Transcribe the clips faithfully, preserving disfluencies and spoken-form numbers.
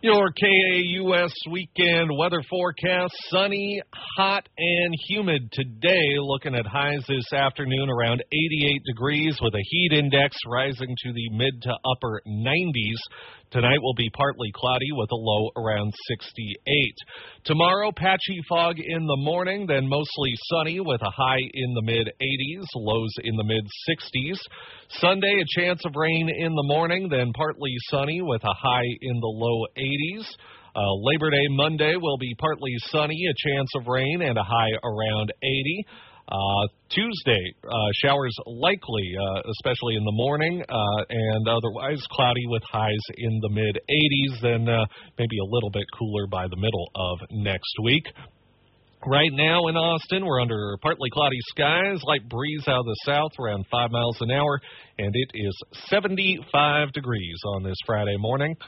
Your K A U S weekend weather forecast, sunny, hot, and humid today. Looking at highs this afternoon around eighty-eight degrees with a heat index rising to the mid to upper nineties. Tonight will be partly cloudy with a low around sixty-eight. Tomorrow, patchy fog in the morning, then mostly sunny with a high in the mid-eighties, lows in the mid-sixties. Sunday, a chance of rain in the morning, then partly sunny with a high in the low eighties. Uh, Labor Day Monday will be partly sunny, a chance of rain, and a high around eighty. Uh, Tuesday, uh, showers likely, uh, especially in the morning, uh, and otherwise cloudy with highs in the mid-eighties, then uh, maybe a little bit cooler by the middle of next week. Right now in Austin, we're under partly cloudy skies, light breeze out of the south around five miles an hour, and it is seventy-five degrees on this Friday morning.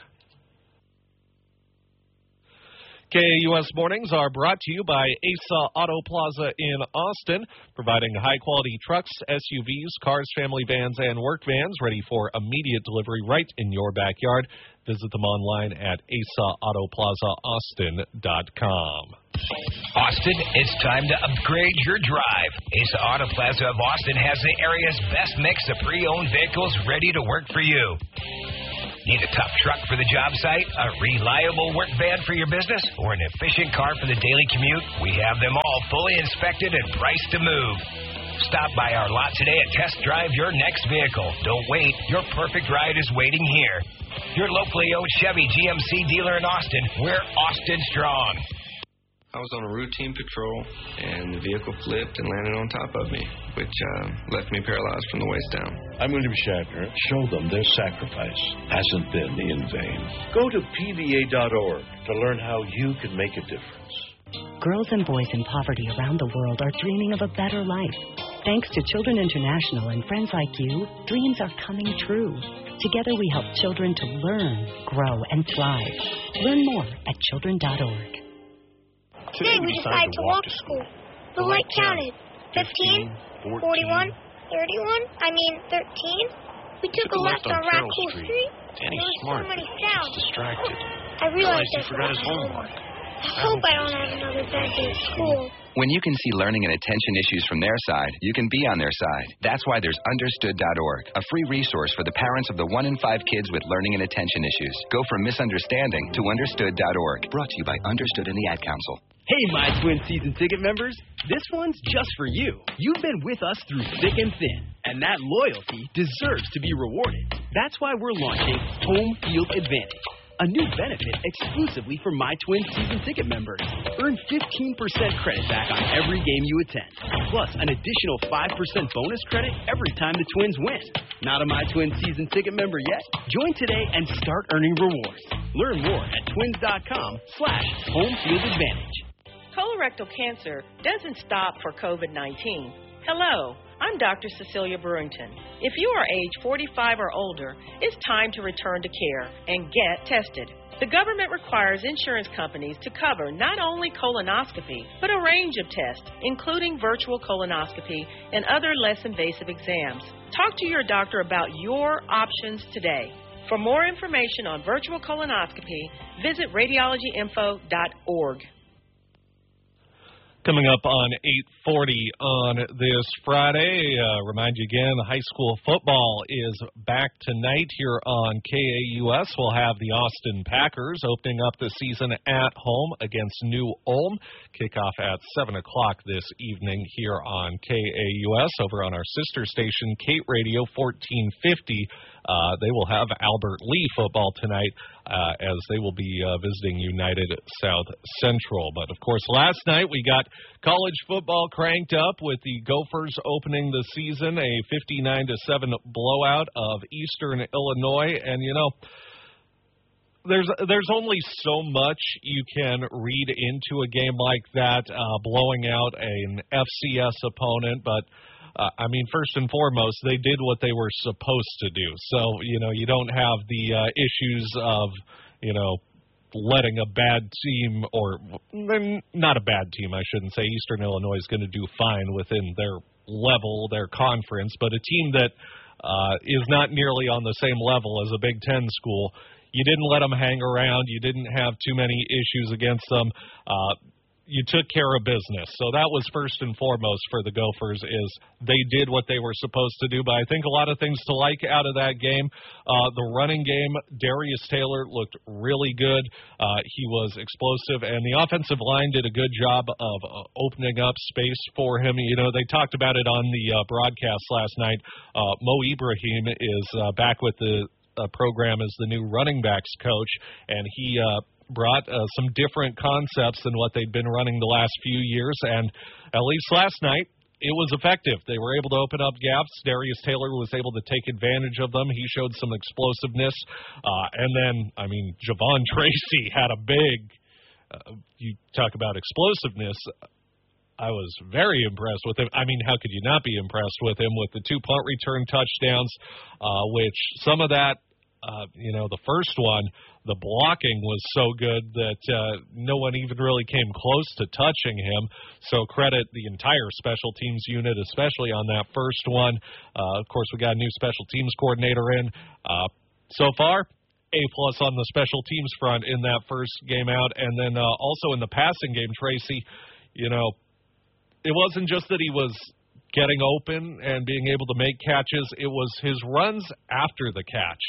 K A U S Mornings are brought to you by Asa Auto Plaza in Austin, providing high-quality trucks, S U Vs, cars, family vans, and work vans ready for immediate delivery right in your backyard. Visit them online at asa auto plaza austin dot com. Austin, it's time to upgrade your drive. Asa Auto Plaza of Austin has the area's best mix of pre-owned vehicles ready to work for you. Need a tough truck for the job site, a reliable work van for your business, or an efficient car for the daily commute? We have them all fully inspected and priced to move. Stop by our lot today and test drive your next vehicle. Don't wait. Your perfect ride is waiting here. Your locally owned Chevy G M C dealer in Austin. We're Austin strong. I was on a routine patrol, and the vehicle flipped and landed on top of me, which uh, left me paralyzed from the waist down. I'm William Shatner. Show them their sacrifice hasn't been in vain. Go to P V A dot org to learn how you can make a difference. Girls and boys in poverty around the world are dreaming of a better life. Thanks to Children International and friends like you, dreams are coming true. Together we help children to learn, grow, and thrive. Learn more at children dot org. Today we decided to walk to school. The light counted. fifteen, forty-one, thirty-one, I mean thirteen. We took a left on Raccoon Street. Danny's smart. So many sounds. He's distracted. I realized he forgot his homework. I hope I don't have another bad day at school. When you can see learning and attention issues from their side, you can be on their side. That's why there's understood dot org, a free resource for the parents of the one in five kids with learning and attention issues. Go from misunderstanding to understood dot org. Brought to you by Understood and the Ad Council. Hey, my Twin Season Ticket members. This one's just for you. You've been with us through thick and thin, and that loyalty deserves to be rewarded. That's why we're launching Home Field Advantage, a new benefit exclusively for my Twin Season Ticket members. Earn fifteen percent credit back on every game you attend, plus an additional five percent bonus credit every time the Twins win. Not a My Twin Season Ticket member yet? Join today and start earning rewards. Learn more at twins dot com slash home field advantage. Colorectal cancer doesn't stop for COVID nineteen. Hello, I'm Doctor Cecilia Brewington. If you are age forty-five or older, it's time to return to care and get tested. The government requires insurance companies to cover not only colonoscopy, but a range of tests, including virtual colonoscopy and other less invasive exams. Talk to your doctor about your options today. For more information on virtual colonoscopy, visit radiology info dot org. Coming up on eight forty on this Friday, uh, remind you again, high school football is back tonight here on K A U S. We'll have the Austin Packers opening up the season at home against New Ulm. Kickoff at seven o'clock this evening here on K A U S. Over on our sister station, Kate Radio fourteen fifty. Uh, they will have Albert Lee football tonight uh, as they will be uh, visiting United South Central. But, of course, last night we got college football cranked up with the Gophers opening the season, a fifty-nine to seven blowout of Eastern Illinois. And, you know, there's there's only so much you can read into a game like that, uh, blowing out an F C S opponent, but Uh, I mean, first and foremost, they did what they were supposed to do. So, you know, you don't have the uh, issues of, you know, letting a bad team, or not a bad team, I shouldn't say. Eastern Illinois is going to do fine within their level, their conference, but a team that uh, is not nearly on the same level as a Big Ten school, you didn't let them hang around. You didn't have too many issues against them. Uh, you took care of business. So that was first and foremost for the Gophers, is they did what they were supposed to do. But I think a lot of things to like out of that game. Uh, the running game, Darius Taylor looked really good. Uh, he was explosive, and the offensive line did a good job of uh, opening up space for him. You know, they talked about it on the uh, broadcast last night. Uh, Mo Ibrahim is uh, back with the uh, program as the new running backs coach, and he uh, brought uh, some different concepts than what they'd been running the last few years, and at least last night, it was effective. They were able to open up gaps. Darius Taylor was able to take advantage of them. He showed some explosiveness. Uh, and then, I mean, Javon Tracy had a big, uh, you talk about explosiveness. I was very impressed with him. I mean, how could you not be impressed with him with the two punt return touchdowns, uh, which some of that, uh, you know, the first one, the blocking was so good that uh, no one even really came close to touching him. So credit the entire special teams unit, especially on that first one. Uh, of course, we got a new special teams coordinator in. Uh, so far, A-plus on the special teams front in that first game out. And then uh, also in the passing game, Tracy, you know, it wasn't just that he was getting open and being able to make catches. It was his runs after the catch.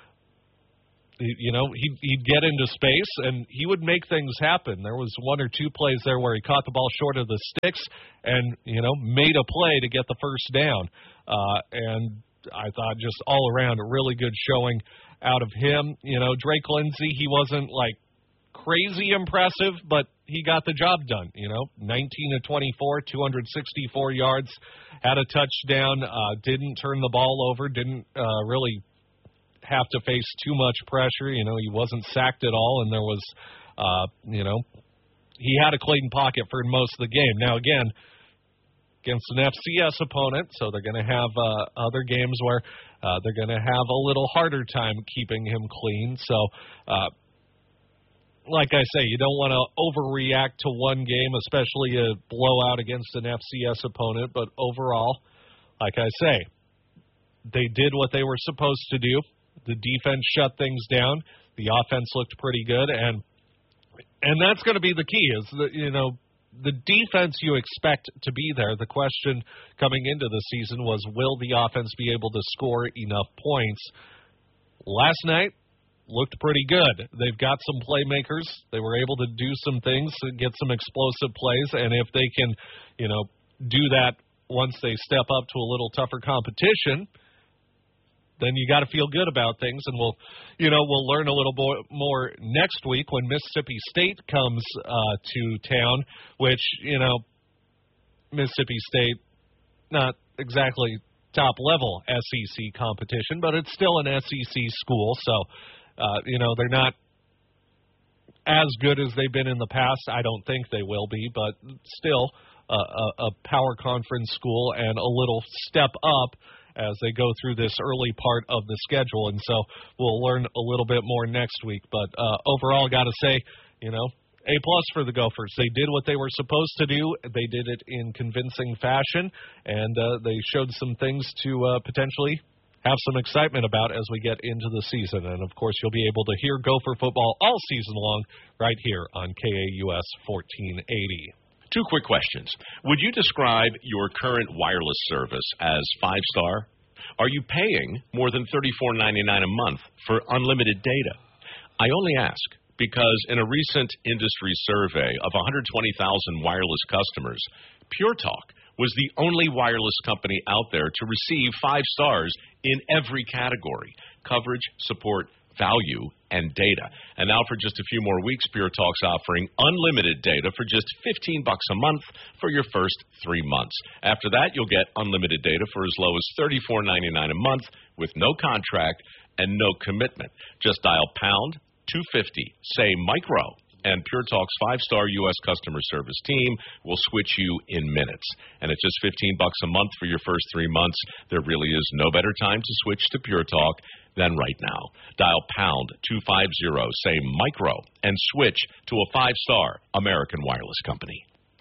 You know, he'd, he'd get into space, and he would make things happen. There was one or two plays there where he caught the ball short of the sticks and, you know, made a play to get the first down. Uh, and I thought just all around a really good showing out of him. You know, Drake Lindsey, he wasn't, like, crazy impressive, but he got the job done, you know, nineteen to twenty-four, two hundred sixty-four yards, had a touchdown, uh, didn't turn the ball over, didn't uh, really have to face too much pressure. You know, he wasn't sacked at all, and there was, uh, you know, he had a clean pocket for most of the game. Now, again, against an F C S opponent, so they're going to have uh, other games where uh, they're going to have a little harder time keeping him clean. So, uh, like I say, you don't want to overreact to one game, especially a blowout against an F C S opponent. But overall, like I say, they did what they were supposed to do. The defense shut things down. The offense looked pretty good, and and that's going to be the key. Is that, you know, the defense you expect to be there. The question coming into the season was, will the offense be able to score enough points? Last night looked pretty good. They've got some playmakers. They were able to do some things, get some explosive plays, and if they can, you know, do that once they step up to a little tougher competition, then you got to feel good about things, and we'll, you know, we'll learn a little more next week when Mississippi State comes uh, to town, which, you know, Mississippi State, not exactly top-level S E C competition, but it's still an S E C school, so, uh, you know, they're not as good as they've been in the past. I don't think they will be, but still uh, a, a power conference school and a little step up as they go through this early part of the schedule. And so we'll learn a little bit more next week. But uh, overall, got to say, you know, A-plus for the Gophers. They did what they were supposed to do. They did it in convincing fashion, and uh, they showed some things to uh, potentially have some excitement about as we get into the season. And, of course, you'll be able to hear Gopher football all season long right here on K A U S fourteen eighty. Two quick questions. Would you describe your current wireless service as five-star? Are you paying more than thirty-four ninety-nine a month for unlimited data? I only ask because in a recent industry survey of one hundred twenty thousand wireless customers, Pure Talk was the only wireless company out there to receive five stars in every category: coverage, support, value, and data. And now for just a few more weeks, Pure Talk's offering unlimited data for just fifteen bucks a month for your first three months. After that, you'll get unlimited data for as low as thirty-four ninety-nine a month with no contract and no commitment. Just dial pound two fifty, say micro, and Pure Talk's five-star U S customer service team will switch you in minutes. And at just fifteen bucks a month for your first three months, there really is no better time to switch to Pure Talk than right now. Dial pound two fifty, say micro, and switch to a five-star American Wireless Company.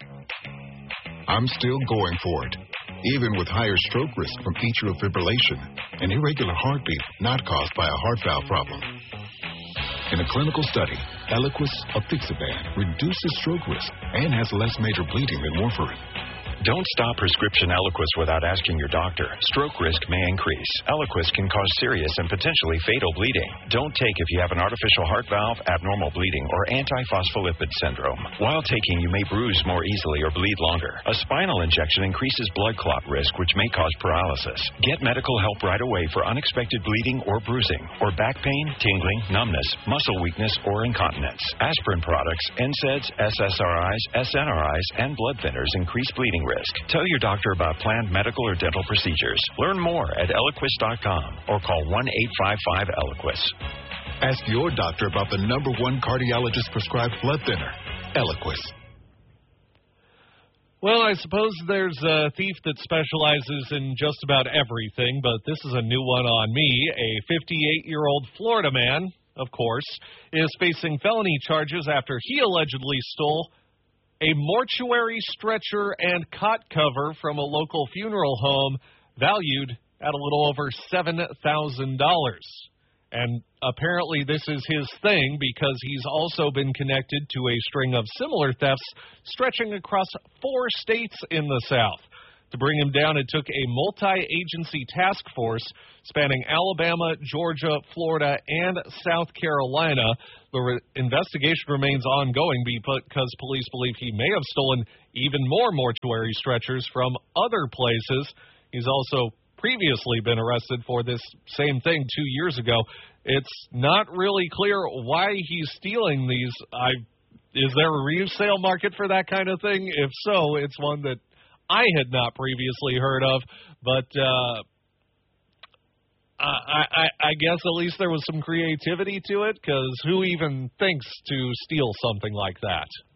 I'm still going for it, even with higher stroke risk from atrial fibrillation, an irregular heartbeat not caused by a heart valve problem. In a clinical study, Eliquis apixaban reduces stroke risk and has less major bleeding than warfarin. Don't stop prescription Eliquis without asking your doctor. Stroke risk may increase. Eliquis can cause serious and potentially fatal bleeding. Don't take if you have an artificial heart valve, abnormal bleeding, or antiphospholipid syndrome. While taking, you may bruise more easily or bleed longer. A spinal injection increases blood clot risk, which may cause paralysis. Get medical help right away for unexpected bleeding or bruising, or back pain, tingling, numbness, muscle weakness, or incontinence. Aspirin products, N SAIDs, S S R Is, S N R Is, and blood thinners increase bleeding risk. Tell your doctor about planned medical or dental procedures. Learn more at Eliquis dot com or call one eight five five Eliquis. Ask your doctor about the number one cardiologist-prescribed blood thinner, Eliquis. Well, I suppose there's a thief that specializes in just about everything, but this is a new one on me. A fifty-eight-year-old Florida man, of course, is facing felony charges after he allegedly stole a mortuary stretcher and cot cover from a local funeral home valued at a little over seven thousand dollars. And apparently this is his thing because he's also been connected to a string of similar thefts stretching across four states in the South. To bring him down, it took a multi-agency task force spanning Alabama, Georgia, Florida, and South Carolina. The re- investigation remains ongoing because police believe he may have stolen even more mortuary stretchers from other places. He's also previously been arrested for this same thing two years ago. It's not really clear why he's stealing these. I, is there a resale market for that kind of thing? If so, it's one that I had not previously heard of, but uh, I, I, I guess at least there was some creativity to it, because who even thinks to steal something like that?